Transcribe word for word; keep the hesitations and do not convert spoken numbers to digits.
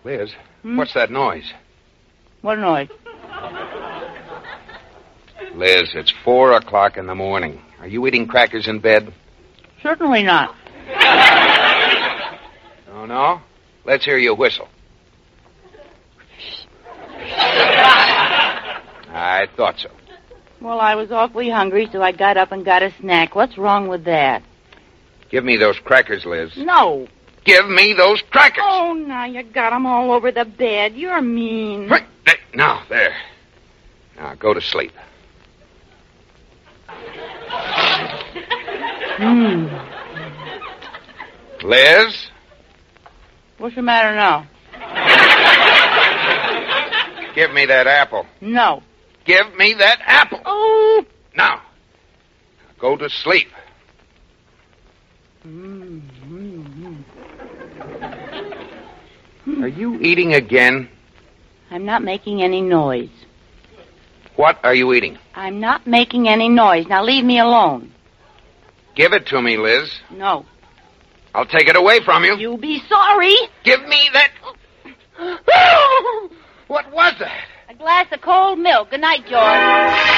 Liz, Hmm? what's that noise? What noise? Liz, it's four o'clock in the morning. Are you eating crackers in bed? Certainly not. Oh, no? Let's hear you whistle. I thought so. Well, I was awfully hungry, so I got up and got a snack. What's wrong with that? Give me those crackers, Liz. No. Give me those crackers. Oh, now you got 'em all over the bed. You're mean. Right. There. Now, there. Now, go to sleep. Hmm. Liz? What's the matter now? Give me that apple. No. Give me that apple. Oh. Now, go to sleep. Mm, mm, Are you eating again? I'm not making any noise. What are you eating? I'm not making any noise. Now leave me alone. Give it to me, Liz. No. I'll take it away from you. You'll be sorry. Give me that. What was that? A glass of cold milk. Good night, George.